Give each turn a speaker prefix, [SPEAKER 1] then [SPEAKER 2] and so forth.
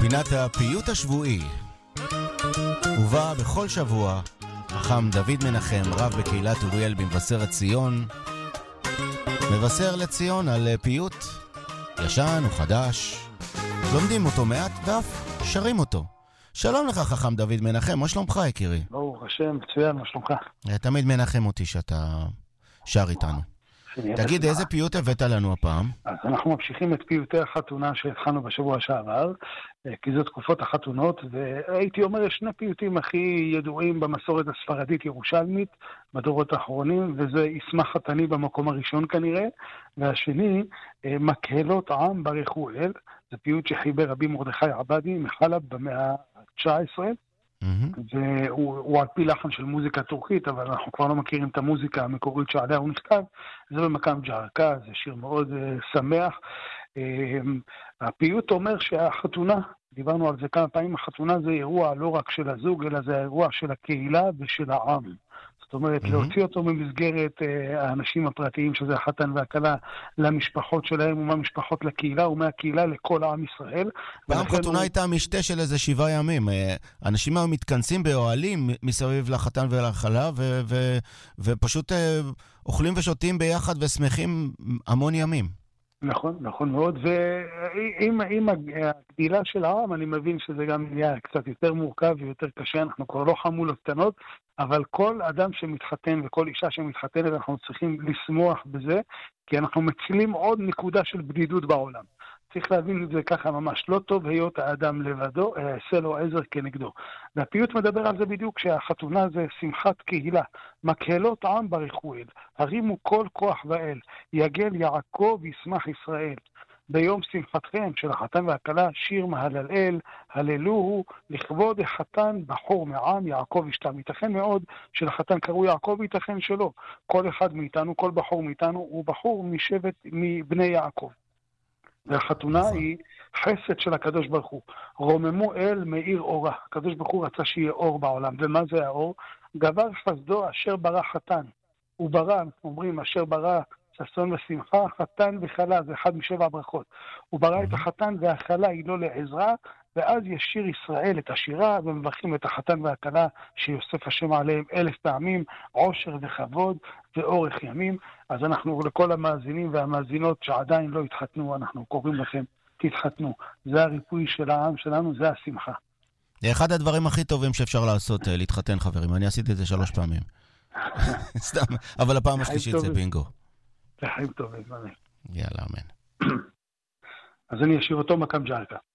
[SPEAKER 1] פינת הפיוט השבועי הובא בכל שבוע חכם דוד מנחם, רב בקהילת אוריאל במבשרת ציון, מבשר לציון על פיוט ישן וחדש, לומדים אותו מעט ואף שרים אותו. שלום לך חכם דוד מנחם, מה שלומך יקירי?
[SPEAKER 2] ברוך השם, מצוין, מה שלומך?
[SPEAKER 1] תמיד מנחם אותי שאתה שר איתנו. תגיד, איזה פיוט הבאת לנו הפעם?
[SPEAKER 2] אז אנחנו ממשיכים את פיוטי החתונה שהתחלנו בשבוע שעבר, כי זה תקופות החתונות, והייתי אומר, יש שני פיוטים הכי ידועים במסורת הספרדית ירושלמית, בדורות האחרונים, וזה ישמח חתני במקום הראשון כנראה, והשני, מקהלות עם ברכו אל, זה פיוט שחיבר רבי מרדכי עבדי מחלב במאה ה-19, והוא על פי לחן של מוזיקה טורקית, אבל אנחנו כבר לא מכירים את המוזיקה המקורית שעליה הוא נכתב. זה במקם ג'רקה, זה שיר מאוד שמח. הפיוט אומר שהחתונה, דיברנו על זה כמה פעמים, החתונה זה אירוע לא רק של הזוג, אלא זה האירוע של הקהילה ושל העם. זאת אומרת, להוציא אותו ממסגרת האנשים הפרטיים, שזה החתן והכלה, למשפחות שלהם ומהמשפחות לקהילה, ומהקהילה לכל העם ישראל.
[SPEAKER 1] פעם חתונה הייתה משתה של איזה 7 ימים. אנשים היו מתכנסים באוהלים מסביב לחתן ולכלה, ופשוט אוכלים ושותים ביחד ושמחים המון ימים.
[SPEAKER 2] נכון, נכון מאוד, ועם הגדילה של העם אני מבין שזה גם נהיה קצת יותר מורכב ויותר קשה, אנחנו כבר לא חמולות קטנות, אבל כל אדם שמתחתן וכל אישה שמתחתנת אנחנו צריכים לשמוח בזה, כי אנחנו מצילים עוד נקודה של בדידות בעולם. צריך להבין את זה ככה ממש לא טוב, היות האדם לבדו, עשה לו עזר כנגדו. והפיוט מדבר על זה בדיוק, שהחתונה זה שמחת קהילה, מקהלות עם ברכו אל, הרימו כל כוח ואל, יגל יעקב ישמח ישראל. ביום שמחתכם של החתן והכלה, שיר מהלל אל, הללוהו, לכבוד החתן בחור מעם, יעקב ישתם. ייתכן מאוד שלחתן קראו יעקב, ייתכן שלא. כל אחד מאיתנו, כל בחור מאיתנו, הוא בחור משבט מבני יעקב. והחתונה היא חסד של הקדוש ברוך הוא. רוממו אל מאיר אורה. הקדוש ברוך הוא רצה שיהיה אור בעולם. ומה זה האור? גבר חסדו אשר ברא חתן. הוא ברא, אומרים, אשר ברא ששון ושמחה, חתן וחלה, זה אחד משבע הברכות. הוא ברא את החתן והחלה, היא לא לעזרה, ואז ישיר ישראל את השירה, ומברכים את החתן והכלה, שיוסף השם עליהם 1000 פעמים, עושר וכבוד ואורך ימים. אז אנחנו לכל המאזינים והמאזינות שעדיין לא התחתנו, אנחנו קוראים לכם, תתחתנו. זה הריפוי של העם שלנו, זה השמחה.
[SPEAKER 1] זה אחד הדברים הכי טובים שאפשר לעשות, להתחתן חברים. אני עשיתי את זה 3 פעמים. סתם, אבל הפעם השלישית זה בינגו.
[SPEAKER 2] לחיים טובים, אמן.
[SPEAKER 1] יאללה, אמן.
[SPEAKER 2] אז אני אשאיר אותו מקם ג'רקה.